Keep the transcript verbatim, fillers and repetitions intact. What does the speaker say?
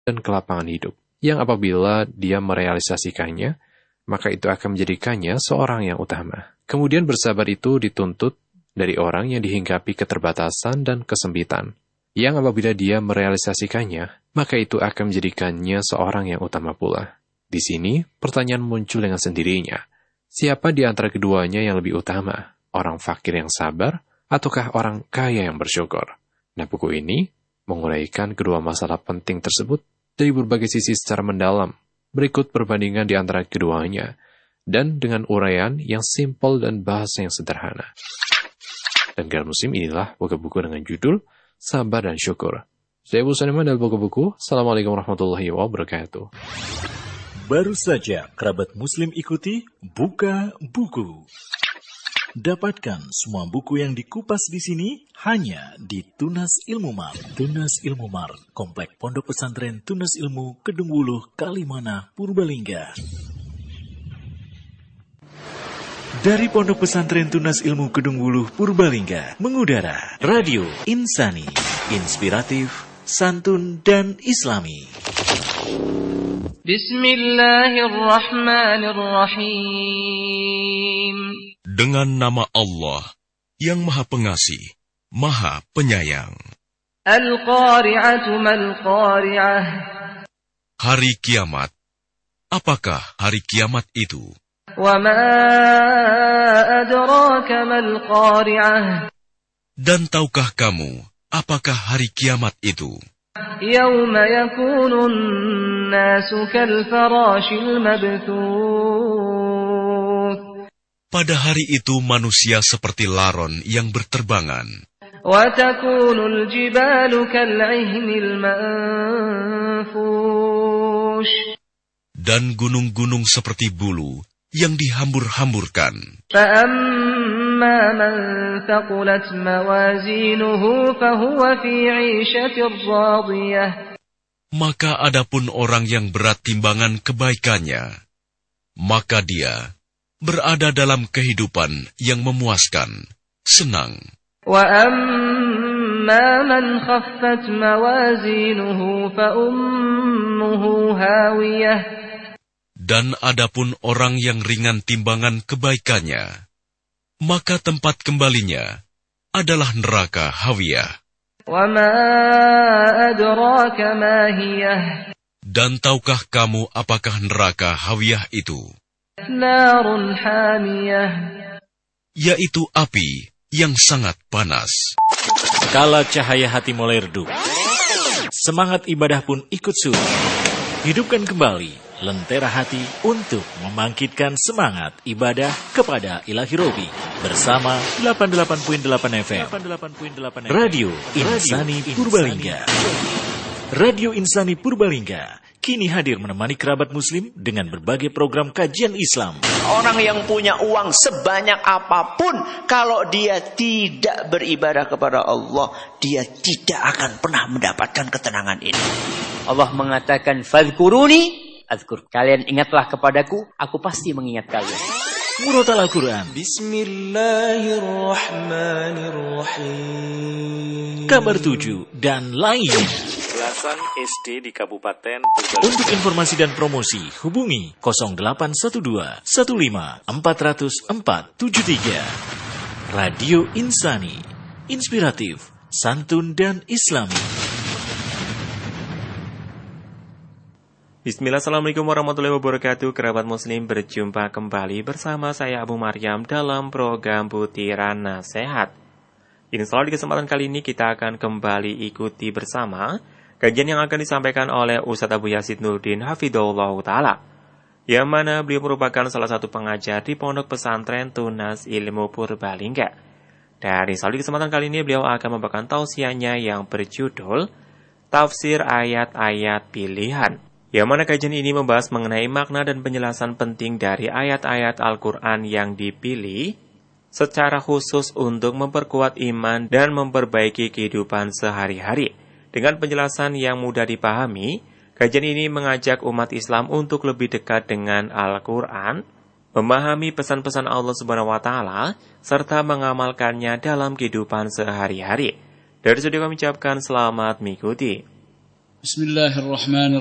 dan kelapangan hidup, yang apabila dia merealisasikannya, maka itu akan menjadikannya seorang yang utama. Kemudian bersabar itu dituntut dari orang yang dihinggapi keterbatasan dan kesempitan, yang apabila dia merealisasikannya, maka itu akan menjadikannya seorang yang utama pula. Di sini, pertanyaan muncul dengan sendirinya. Siapa di antara keduanya yang lebih utama? Orang fakir yang sabar, ataukah orang kaya yang bersyukur? Nah, buku ini menguraikan kedua masalah penting tersebut dari berbagai sisi secara mendalam. Berikut perbandingan di antara keduanya, dan dengan uraian yang simpel dan bahasa yang sederhana. Dan Gelar Muslim, inilah buku-buku dengan judul Sabar dan Syukur. Saya Abu Saniman dari buku-buku. Assalamualaikum warahmatullahi wabarakatuh. Baru saja kerabat Muslim ikuti Buka Buku. Dapatkan semua buku yang dikupas di sini hanya di Tunas Ilmu Mart. Tunas Ilmu Mart, Komplek Pondok Pesantren Tunas Ilmu, Kedungwuluh, Kalimana, Purbalingga. Dari Pondok Pesantren Tunas Ilmu Kedungwuluh, Purbalingga, mengudara Radio Insani, inspiratif, santun, dan islami. Bismillahirrahmanirrahim. Dengan nama Allah yang Maha Pengasih, Maha Penyayang. Al-Qari'atu mal-Qari'ah. Hari Kiamat. Apakah hari kiamat itu? Wa ma adraka mal-Qari'ah. Dan tahukah kamu apakah hari kiamat itu? Yawma yakunun nasu kal-farashil mabthuth. Pada hari itu manusia seperti laron yang berterbangan. Wa takunul jibalu kal-'ihnil manfush. Dan gunung-gunung seperti bulu yang dihambur-hamburkan. فَأَمَّا مَنْ ثَقُلَتْ مَوَازِينُهُ فَهُوَ فِي عِيشَةٍ رَاضِيَةٍ. Maka adapun orang yang berat timbangan kebaikannya, maka dia berada dalam kehidupan yang memuaskan, senang. وَأَمَّا مَنْ خَفَّتْ مَوَازِينُهُ فَأُمُّهُ هَاوِيَةٌ. Dan adapun orang yang ringan timbangan kebaikannya, maka tempat kembalinya adalah neraka Hawiyah. وَمَا أَدْرَاكَ مَا هِيَهْ. Dan tahukah kamu apakah neraka Hawiyah itu? نَارٌ حَامِيَةٌ. Yaitu api yang sangat panas. Kala cahaya hati mulai redup, semangat ibadah pun ikut surut. Hidupkan kembali lentera hati untuk membangkitkan semangat ibadah kepada Ilahi Robi bersama delapan puluh delapan koma delapan F M Radio Insani Purbalingga. Radio Insani Purbalingga kini hadir menemani kerabat muslim dengan berbagai program kajian Islam. Orang yang punya uang sebanyak apapun, kalau dia tidak beribadah kepada Allah, dia tidak akan pernah mendapatkan ketenangan ini. Allah mengatakan, "Fadhkuruni azkur." Kalian ingatlah kepadaku, aku pasti mengingat kalian. Murotal Al-Quran. Bismillahirrahmanirrahim. Kabar tujuh dan lainnya. Belasan S D di Kabupaten Purbalingga. Untuk informasi dan promosi, hubungi nol delapan satu dua satu lima empat nol nol empat tujuh tiga. Radio Insani, inspiratif, santun dan islami. Bismillah, assalamualaikum warahmatullahi wabarakatuh. Kerabat muslim, berjumpa kembali bersama saya Abu Maryam dalam program Butiran Nasihat. Insya Allah di kesempatan kali ini kita akan kembali ikuti bersama kajian yang akan disampaikan oleh Ustadz Abu Yazid Nurdin Hafidhahullah Ta'ala, yang mana beliau merupakan salah satu pengajar di Pondok Pesantren Tunas Ilmu Purbalingga. Dan insya Allah di kesempatan kali ini beliau akan membawakan tausiahnya yang berjudul Tafsir Ayat-Ayat Pilihan, yang mana kajian ini membahas mengenai makna dan penjelasan penting dari ayat-ayat Al-Quran yang dipilih secara khusus untuk memperkuat iman dan memperbaiki kehidupan sehari-hari. Dengan penjelasan yang mudah dipahami, kajian ini mengajak umat Islam untuk lebih dekat dengan Al-Quran, memahami pesan-pesan Allah Subhanahu wa Ta'ala, serta mengamalkannya dalam kehidupan sehari-hari. Dari studio kami ucapkan selamat mengikuti. Bismillahirrahmanirrahim.